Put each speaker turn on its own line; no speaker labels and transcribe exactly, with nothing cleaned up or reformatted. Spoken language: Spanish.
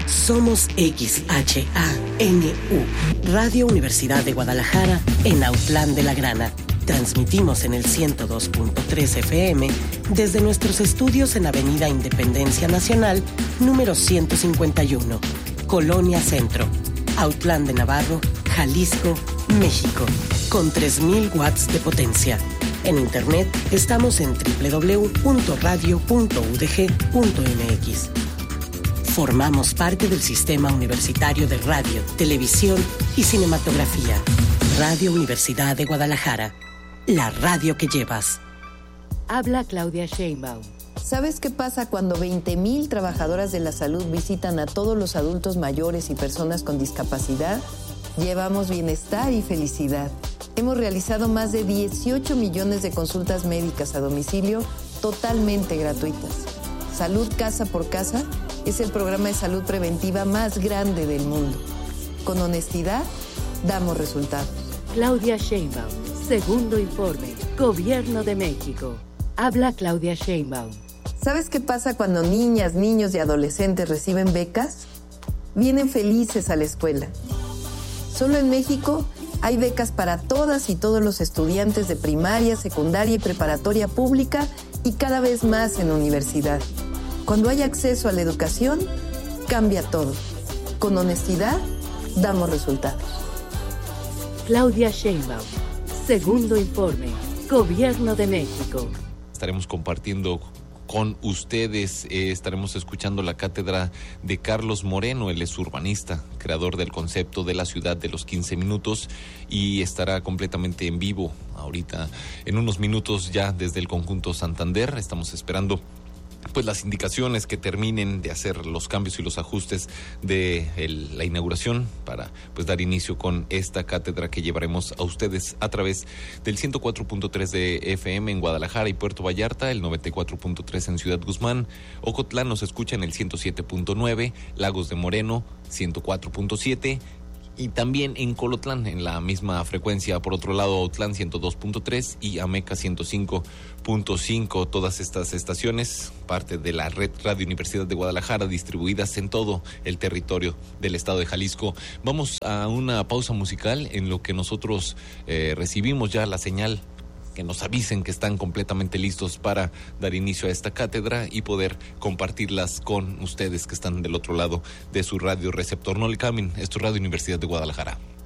Somos X H A N U, Radio Universidad de Guadalajara, en Autlán de la Grana. Transmitimos en el ciento dos punto tres F M desde nuestros estudios en Avenida Independencia Nacional, número ciento cincuenta y uno, Colonia Centro, Autlán de Navarro, Jalisco, México, con tres mil watts de potencia. En internet estamos en doble u doble u doble u punto radio punto u d g punto m x. Formamos parte del Sistema Universitario de Radio, Televisión y Cinematografía. Radio Universidad de Guadalajara, la radio que llevas.
Habla Claudia Sheinbaum.
¿Sabes qué pasa cuando veinte mil trabajadoras de la salud visitan a todos los adultos mayores y personas con discapacidad? Llevamos bienestar y felicidad. Hemos realizado más de dieciocho millones de consultas médicas a domicilio totalmente gratuitas. Salud Casa por Casa es el programa de salud preventiva más grande del mundo. Con honestidad, damos resultados.
Claudia Sheinbaum, segundo informe, Gobierno de México. Habla Claudia Sheinbaum.
¿Sabes qué pasa cuando niñas, niños y adolescentes reciben becas? Vienen felices a la escuela. Solo en México hay becas para todas y todos los estudiantes de primaria, secundaria y preparatoria pública y cada vez más en universidad. Cuando hay acceso a la educación, cambia todo. Con honestidad, damos resultados.
Claudia Sheinbaum, segundo informe, Gobierno de México.
Estaremos compartiendo con ustedes, eh, estaremos escuchando la cátedra de Carlos Moreno. Él es urbanista, creador del concepto de la ciudad de los quince minutos, y estará completamente en vivo ahorita en unos minutos ya desde el conjunto Santander. Estamos esperando pues las indicaciones que terminen de hacer los cambios y los ajustes de el, la inauguración para pues dar inicio con esta cátedra que llevaremos a ustedes a través del ciento cuatro punto tres de F M en Guadalajara y Puerto Vallarta, el noventa y cuatro punto tres en Ciudad Guzmán. Ocotlán nos escucha en el ciento siete punto nueve, Lagos de Moreno ciento cuatro punto siete, y también en Colotlán, en la misma frecuencia. Por otro lado, Autlán ciento dos punto tres y Ameca ciento cinco punto cinco. Todas estas estaciones, parte de la red Radio Universidad de Guadalajara, distribuidas en todo el territorio del estado de Jalisco. Vamos a una pausa musical en lo que nosotros eh, recibimos ya la señal que nos avisen que están completamente listos para dar inicio a esta cátedra y poder compartirlas con ustedes que están del otro lado de su radio receptor. No le cambien, esto es Radio Universidad de Guadalajara.